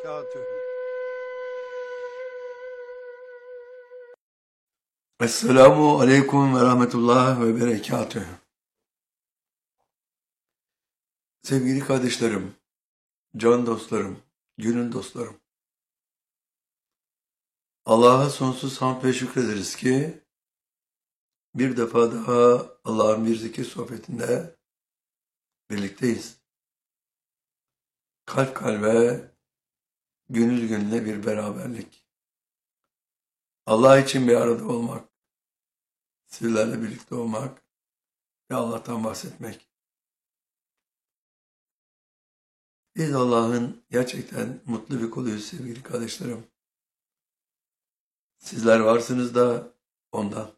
وبركاته. Esselamu aleyküm ve rahmetullah ve berekatühü. Sevgili kardeşlerim, can dostlarım, gönül dostlarım. Allah'a sonsuz hamd ve şükrederiz ki bir defa daha Allah'ın bir zikir sohbetinde birlikteyiz. Kalp kalbe, gönül gönüle bir beraberlik. Allah için bir arada olmak, sizlerle birlikte olmak ve Allah'tan bahsetmek. Biz Allah'ın gerçekten mutlu bir kuluyuz sevgili kardeşlerim. Sizler varsınız da ondan.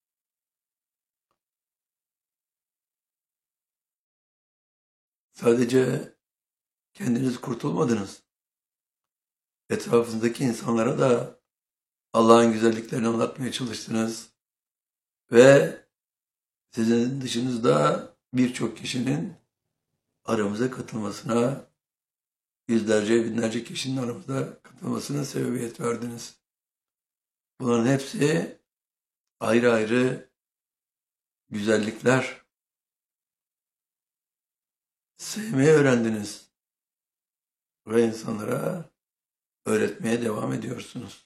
Sadece kendiniz kurtulmadınız. Etrafınızdaki insanlara da Allah'ın güzelliklerini anlatmaya çalıştınız. Ve sizin dışınızda birçok kişinin aramıza katılmasına, yüzlerce, binlerce kişinin aramıza katılmasına sebebiyet verdiniz. Bunların hepsi ayrı ayrı güzellikler. Sevmeyi öğrendiniz ve insanlara öğretmeye devam ediyorsunuz.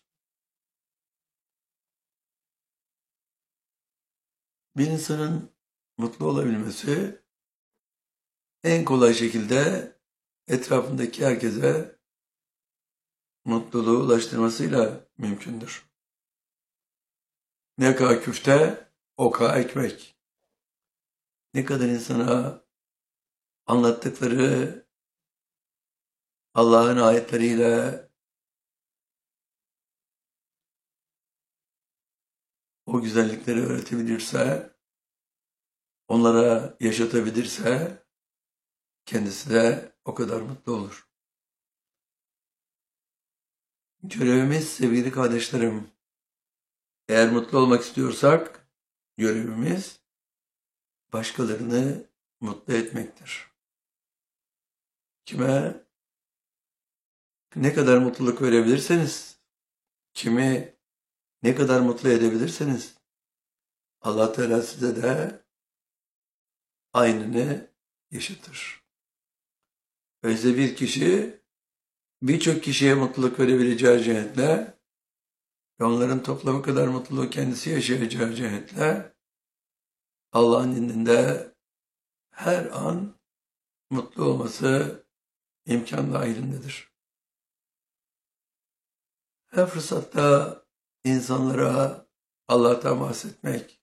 Bir insanın mutlu olabilmesi en kolay şekilde etrafındaki herkese mutluluğu ulaştırmasıyla mümkündür. Ne kadar küfte, o kadar ekmek. Ne kadar insana anlattıkları Allah'ın ayetleriyle o güzellikleri öğretebilirse, onlara yaşatabilirse kendisi de o kadar mutlu olur. Görevimiz sevgili kardeşlerim, eğer mutlu olmak istiyorsak görevimiz başkalarını mutlu etmektir. Kime ne kadar mutluluk verebilirseniz, kimi ne kadar mutlu edebilirseniz Allah Teala size de aynını yaşatır. Öyleyse bir kişi birçok kişiye mutluluk verebileceği cihetle ve onların toplamı kadar mutluluğu kendisi yaşayacağı cihetle Allah'ın indinde her an mutlu olması imkan dahilindedir. Her fırsatta insanlara Allah'tan bahsetmek,